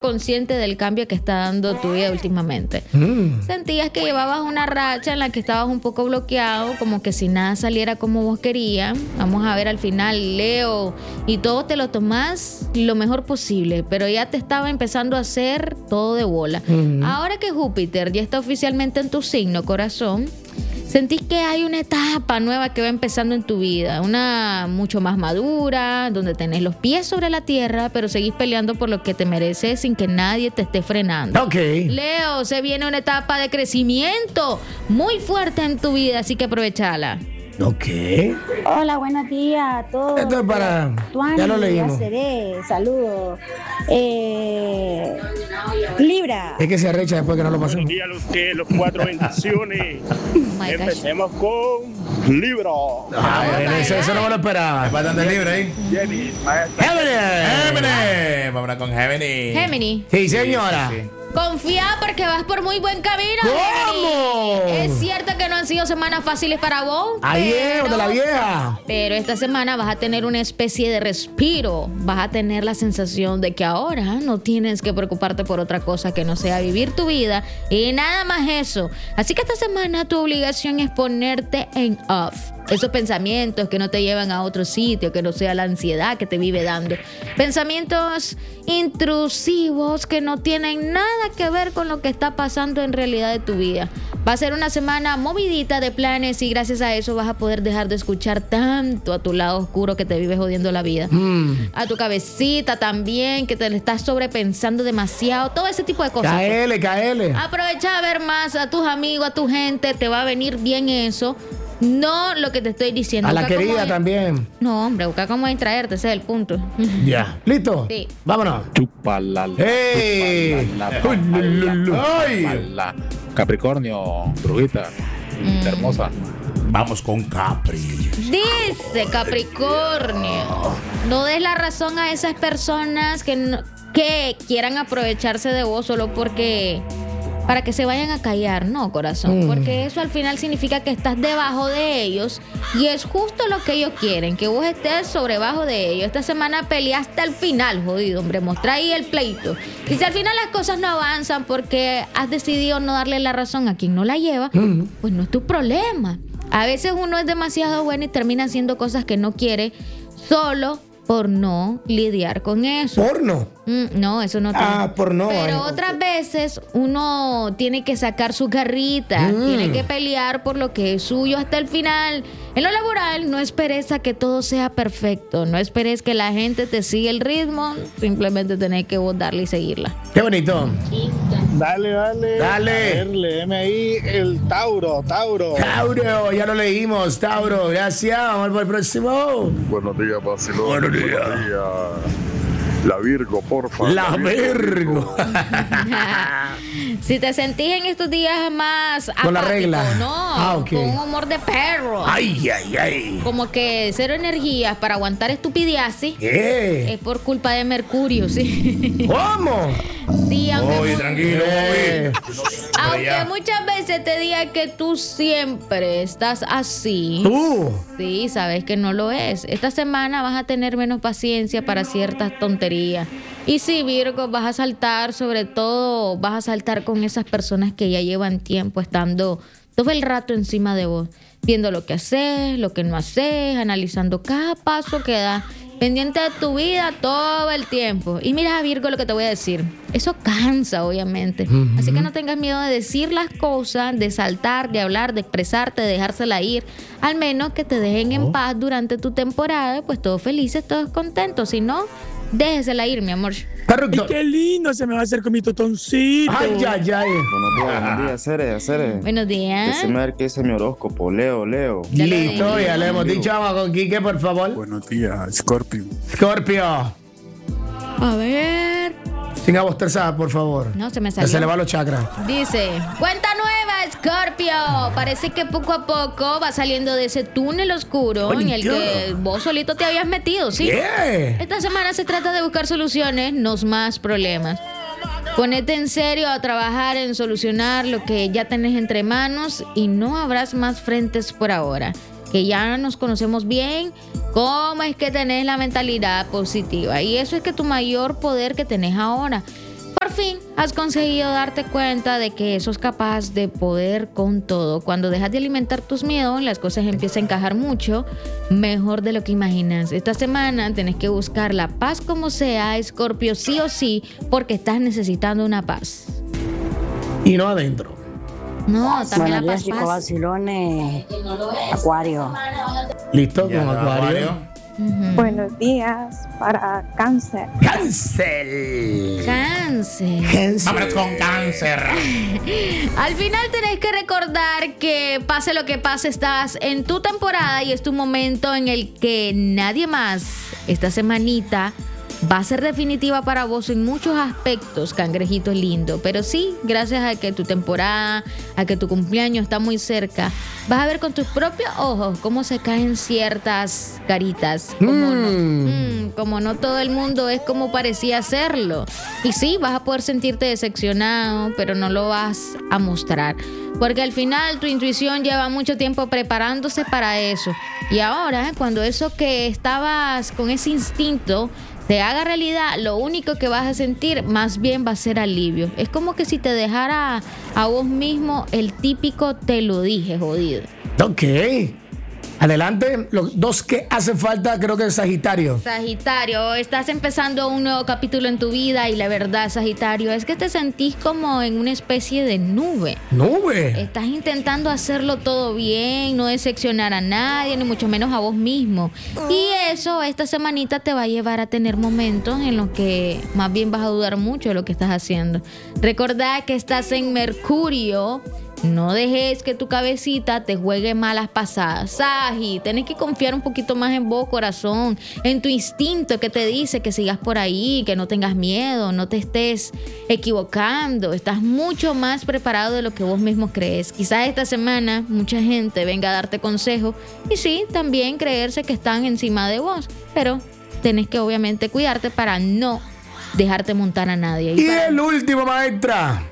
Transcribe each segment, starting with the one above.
consciente del cambio que está dando tu vida últimamente. Sentías que llevabas una racha en la que estabas un poco bloqueado, como que si nada saliera como vos querías. Vamos a ver al final, Leo, y todo te lo tomás lo mejor posible, pero ya te estaba empezando a hacer todo de bola. Ahora que Júpiter ya está oficialmente en tu signo, corazón, sentís que hay una etapa nueva que va empezando en tu vida, una mucho más madura, donde tenés los pies sobre la tierra, pero seguís peleando por lo que te mereces sin que nadie te esté frenando. Ok. Leo, se viene una etapa de crecimiento muy fuerte en tu vida, así que aprovechala. Ok. Hola, buenos días a todos. Esto es para... Tuani, ya lo leímos. Seré, saludos. Libra. Es que se arrecha después que no lo pasemos. Buenos días, los 4 bendiciones. My gosh. Empecemos con Libra. Ay, eso no me lo esperaba. Es bastante libre ahí. Géminis, maestra. Géminis. Vámonos con Géminis. Géminis. Sí, señora. Sí. Confía porque vas por muy buen camino. ¿Cómo? Géminis. Es cierto que no han sido semanas fáciles para vos. Ahí es, pero- de la vieja. Pero esta semana vas a tener una especie de respiro. Vas a tener la sensación de que ahora no tienes que preocuparte por otra cosa que no sea vivir tu vida y nada más eso. Así que esta semana tu obligación es ponerte en off. Esos pensamientos que no te llevan a otro sitio, que no sea la ansiedad que te vive dando. Pensamientos intrusivos que no tienen nada que ver con lo que está pasando en realidad de tu vida. Va a ser una semana movidita de planes y gracias a eso vas a poder dejar de escuchar tanto a tu lado oscuro que te vive jodiendo la vida. A tu cabecita también, que te le estás sobrepensando demasiado. Todo ese tipo de cosas. Caele. Aprovecha a ver más a tus amigos, a tu gente. Te va a venir bien eso. No lo que te estoy diciendo. A la Busca querida cómo- también. No, hombre, busca cómo distraerte. Ese es el punto. Ya. ¿Listo? Sí. Vámonos. Chúpala. ¡Ey! ¡Ay! Capricornio, brujita, hermosa. Vamos con Capri. Dice Capricornio, no des la razón a esas personas que quieran aprovecharse de vos solo porque para que se vayan a callar, no, corazón, porque eso al final significa que estás debajo de ellos y es justo lo que ellos quieren, que vos estés sobre bajo de ellos. Esta semana peleaste al final, jodido, hombre, mostrá ahí el pleito. Y si al final las cosas no avanzan porque has decidido no darle la razón a quien no la lleva, pues no es tu problema. A veces uno es demasiado bueno y termina haciendo cosas que no quiere solo por no lidiar con eso. Porno. No, eso no. Por no. Pero Ay, otras veces uno tiene que sacar su garrita, tiene que pelear por lo que es suyo hasta el final. En lo laboral, no esperes a que todo sea perfecto, no esperes que la gente te siga el ritmo, simplemente tenés que vos darle y seguirla. Qué bonito. Dale. Dale. A ver, léeme ahí el Tauro. Tauro, ya lo leímos. Tauro, gracias. Vamos por el próximo. Buenos días, Barcelona. Buenos días. La Virgo, porfa. La Virgo. Si te sentís en estos días más Con la apático, regla. no, Ok. con un humor de perro. Ay. Como que cero energías para aguantar estupideces. ¿Qué? Es por culpa de Mercurio, sí. ¿Cómo? Sí, Oye, tranquilo, Eh, aunque muchas veces te diga que tú siempre estás así. Tú. Sí, sabes que no lo es. Esta semana vas a tener menos paciencia para ciertas tonterías. Y sí, Virgo, vas a saltar, sobre todo, vas a saltar con esas personas que ya llevan tiempo estando todo el rato encima de vos, viendo lo que haces, lo que no haces, analizando cada paso que das, pendiente de tu vida todo el tiempo. Y mira, Virgo, lo que te voy a decir, eso cansa, obviamente. Así que no tengas miedo de decir las cosas, de saltar, de hablar, de expresarte, de dejársela ir. Al menos que te dejen en paz durante tu temporada, pues todos felices, todos contentos. Si no, déjesela ir, mi amor. Correcto. Qué lindo se me va a hacer con mi totoncito. Ay. Buenos días, Cere. Buenos días. Déjeme ver qué dice mi horóscopo. Leo. Ya lo Listo, dije. ya le hemos dicho. Vamos con Quique, por favor. Buenos días, Scorpio. Scorpio. A ver. Sin abostezar, por favor. No, se me Que salió. se le va los chakras. Dice, cuenta nueva, Scorpio. Parece que poco a poco va saliendo de ese túnel oscuro Oye, en el yo. que vos solito te habías metido, ¿sí? Yeah. Esta semana se trata de buscar soluciones, no más problemas. Ponete en serio a trabajar en solucionar lo que ya tenés entre manos y no habrás más frentes por ahora. Que ya nos conocemos bien, cómo es que tenés la mentalidad positiva. Y eso es que tu mayor poder que tenés ahora. Por fin has conseguido darte cuenta de que sos capaz de poder con todo. Cuando dejas de alimentar tus miedos, las cosas empiezan a encajar mucho mejor de lo que imaginas. Esta semana tenés que buscar la paz como sea, Escorpio, sí o sí, porque estás necesitando una paz. Y no adentro. No, también Buenos la días, paz. chicos, vacilones. Acuario. ¿Listo Ya, con Acuario? Buenos días para Cáncer. ¡Cáncer! Cáncer. Vámonos con Cáncer. Al final tenés que recordar que pase lo que pase, estás en tu temporada y es tu momento en el que nadie más, esta semanita, va a ser definitiva para vos en muchos aspectos, cangrejito lindo. Pero sí, gracias a que tu temporada, a que tu cumpleaños está muy cerca, vas a ver con tus propios ojos cómo se caen ciertas caritas. Como no todo el mundo es como parecía serlo. Y sí, vas a poder sentirte decepcionado, pero no lo vas a mostrar. Porque al final tu intuición lleva mucho tiempo preparándose para eso. Y ahora, cuando eso que estabas con ese instinto se haga realidad, lo único que vas a sentir más bien va a ser alivio. Es como que si te dejara a vos mismo el típico te lo dije, jodido. Ok. Adelante. Los dos que hacen falta, creo que es Sagitario. Sagitario, estás empezando un nuevo capítulo en tu vida y la verdad, Sagitario, es que te sentís como en una especie de nube. ¿Nube? Estás intentando hacerlo todo bien, no decepcionar a nadie, ni mucho menos a vos mismo. Y eso esta semanita te va a llevar a tener momentos en los que más bien vas a dudar mucho de lo que estás haciendo. Recordá que estás en Mercurio. No dejes que tu cabecita te juegue malas pasadas. Sagi, tenés que confiar un poquito más en vos, corazón, en tu instinto que te dice que sigas por ahí, que no tengas miedo, no te estés equivocando. Estás mucho más preparado de lo que vos mismo crees. Quizás esta semana mucha gente venga a darte consejo y sí, también creerse que están encima de vos, pero tenés que obviamente cuidarte para no dejarte montar a nadie. Y el último, maestra.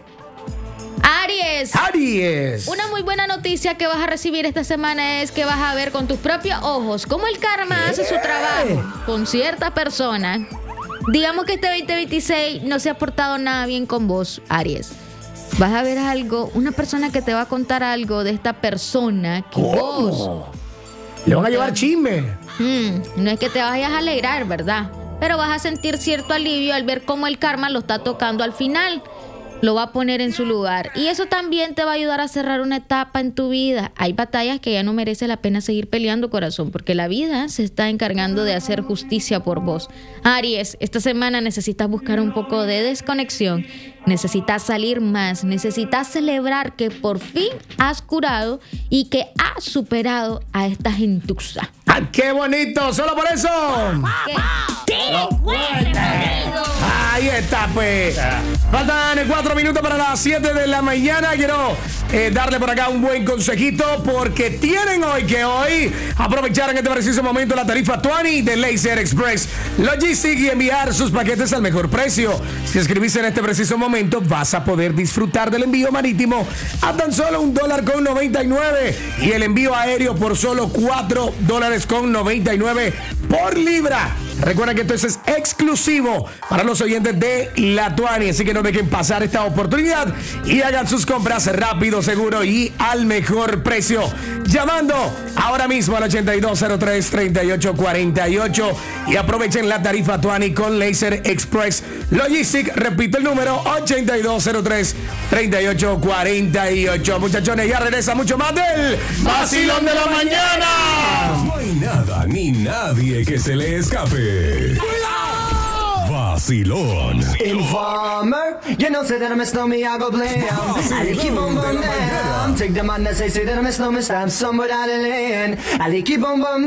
Aries. Una muy buena noticia que vas a recibir esta semana es que vas a ver con tus propios ojos cómo el karma hace su trabajo con cierta persona. Digamos que este 2026 no se ha portado nada bien con vos, Aries. Vas a ver algo, una persona que te va a contar algo de esta persona que vos... Le van a llevar chisme. No es que te vayas a alegrar, ¿verdad? Pero vas a sentir cierto alivio al ver cómo el karma lo está tocando al final. Lo va a poner en su lugar. Y eso también te va a ayudar a cerrar una etapa en tu vida. Hay batallas que ya no merece la pena seguir peleando, corazón, porque la vida se está encargando de hacer justicia por vos. Aries, esta semana necesitas buscar un poco de desconexión. Necesitas salir más. Necesitas celebrar que por fin has curado y que has superado a esta gentuza. ¡Ah, qué bonito! ¡Solo por eso! Ahí está, pues. Faltan 4 minutos para las 7 de la mañana. Quiero darle por acá un buen consejito porque tienen hoy aprovechar en este preciso momento la tarifa 20 de Laser Express Logistics y enviar sus paquetes al mejor precio. Si escribís en este preciso momento, vas a poder disfrutar del envío marítimo a tan solo $1.99 y el envío aéreo por solo $4.99 por libra. Recuerda que esto es exclusivo para los oyentes de La Tuani, así que no dejen pasar esta oportunidad y hagan sus compras rápido, seguro y al mejor precio. Llamando ahora mismo al 8203-3848 y aprovechen la tarifa Tuani con Laser Express Logistics. Repito el número, 8203-3848. Muchachones, ya regresa mucho más del Vacilón de la Mañana. No hay nada ni nadie que se le escape. Vacilón. Informer, you know, say that I'm a snowman, I go blam. I keep on bum down. Take the man that say that I'm a snowman, stab somebody out of land. I keep on bum